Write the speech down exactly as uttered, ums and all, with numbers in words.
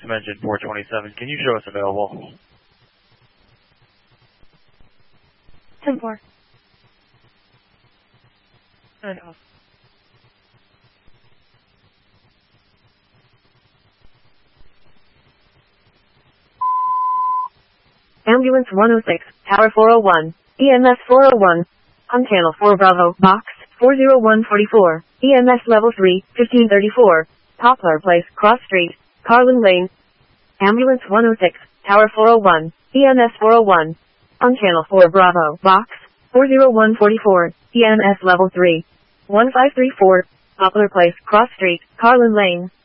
Phantom engine four twenty-seven. Can you show us available? ten four. And off. Ambulance one oh six, Tower four oh one, E M S four oh one, on Channel four Bravo, Box four oh one four four, E M S Level three, fifteen thirty-four, Poplar Place, Cross Street, Carlin Lane. Ambulance one oh six, Tower four oh one, E M S four oh one, on Channel four Bravo, Box four oh one four four, E M S Level three, one five three four, Poplar Place, Cross Street, Carlin Lane.